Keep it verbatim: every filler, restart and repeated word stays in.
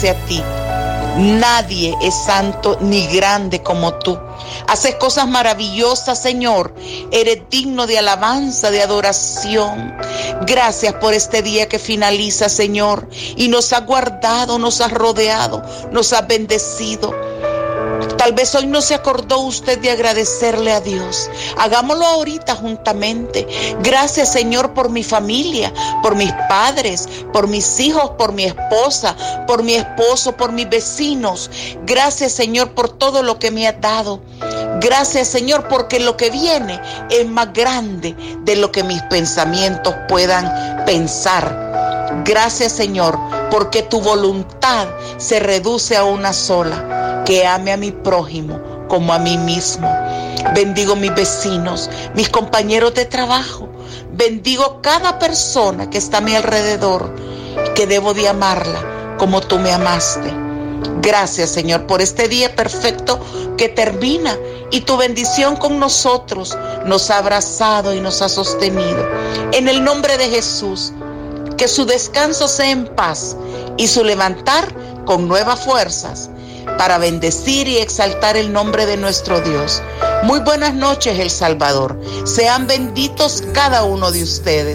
a ti. Nadie es santo ni grande como tú. Haces cosas maravillosas, Señor. Eres digno de alabanza, de adoración. Gracias por este día que finaliza, Señor. Y nos has guardado, nos has rodeado, nos has bendecido. Tal vez hoy no se acordó usted de agradecerle a Dios. Hagámoslo ahorita juntamente. Gracias, Señor, por mi familia, por mis padres, por mis hijos, por mi esposa, por mi esposo, por mis vecinos. Gracias, Señor, por todo lo que me has dado. Gracias, Señor, porque lo que viene es más grande de lo que mis pensamientos puedan pensar. Gracias, Señor, porque tu voluntad se reduce a una sola: que ame a mi prójimo como a mí mismo. Bendigo mis vecinos, mis compañeros de trabajo. Bendigo cada persona que está a mi alrededor, que debo de amarla como tú me amaste. Gracias, Señor, por este día perfecto que termina, y tu bendición con nosotros nos ha abrazado y nos ha sostenido. En el nombre de Jesús, que su descanso sea en paz y su levantar con nuevas fuerzas, para bendecir y exaltar el nombre de nuestro Dios. Muy buenas noches, El Salvador. Sean benditos cada uno de ustedes.